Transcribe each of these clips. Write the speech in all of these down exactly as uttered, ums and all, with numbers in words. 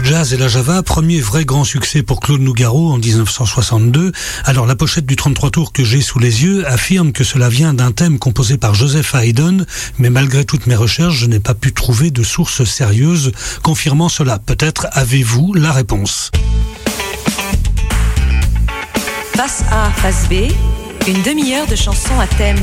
jazz et la java, premier vrai grand succès pour Claude Nougaro en dix-neuf cent soixante-deux. Alors la pochette du trente-trois tours que j'ai sous les yeux affirme que cela vient d'un thème composé par Joseph Haydn, mais malgré toutes mes recherches, je n'ai pas pu trouver de source sérieuse confirmant cela. Peut-être avez-vous la réponse. Face A, face B, une demi-heure de chansons à thème.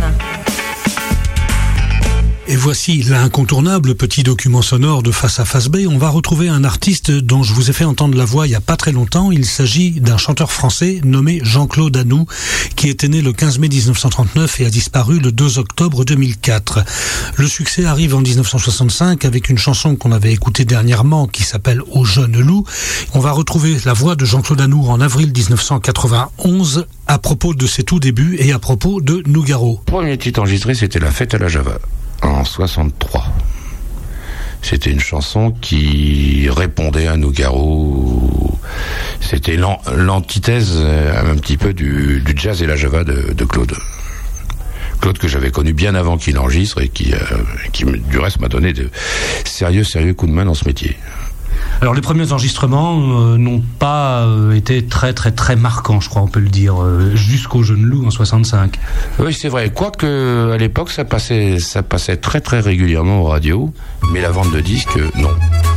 Et voici l'incontournable petit document sonore de Face à Face B. On va retrouver un artiste dont je vous ai fait entendre la voix il y a pas très longtemps. Il s'agit d'un chanteur français nommé Jean-Claude Anou, qui était né le quinze mai dix-neuf cent trente-neuf et a disparu le deux octobre deux mille quatre. Le succès arrive en dix-neuf cent soixante-cinq avec une chanson qu'on avait écoutée dernièrement qui s'appelle Au jeune loup. On va retrouver la voix de Jean-Claude Anou en avril dix-neuf cent quatre-vingt-onze à propos de ses tout débuts et à propos de Nougaro. Le premier titre enregistré, c'était La Fête à la Java. En soixante-trois. C'était une chanson qui répondait à Nougaro. C'était l'an, l'antithèse un petit peu du, du jazz et la java de, de Claude. Claude que j'avais connu bien avant qu'il enregistre et qui, euh, qui du reste m'a donné de sérieux, sérieux coups de main dans ce métier. Alors les premiers enregistrements euh, n'ont pas euh, été très très très marquants, je crois on peut le dire, euh, jusqu'au Jeune Loup en soixante-cinq. Oui, c'est vrai. Quoique à l'époque ça passait, ça passait très très régulièrement aux radios, mais la vente de disques, non.